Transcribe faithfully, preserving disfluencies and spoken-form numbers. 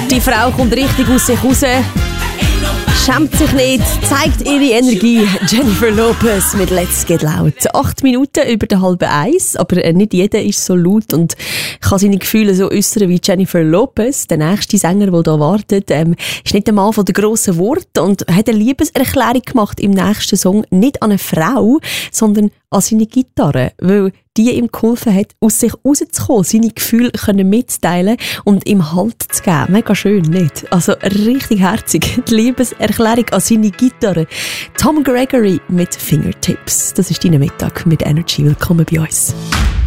Die Frau kommt richtig aus sich raus, schämt sich nicht, zeigt ihre Energie. Jennifer Lopez mit Let's Get Loud. Acht Minuten über der halben Eis, aber nicht jeder ist so laut und kann seine Gefühle so äußern wie Jennifer Lopez. Der nächste Sänger, der hier wartet, ähm, ist nicht der Mann von den grossen Worten und hat eine Liebeserklärung gemacht im nächsten Song. Nicht an eine Frau, sondern an seine Gitarre, weil die ihm geholfen hat, aus sich rauszukommen, seine Gefühle können mitzuteilen und ihm Halt zu geben. Mega schön, nicht? Also richtig herzig. Die Liebeserklärung an seine Gitarre. Tom Gregory mit Fingertips. Das ist dein Mittag mit Energy. Willkommen bei uns.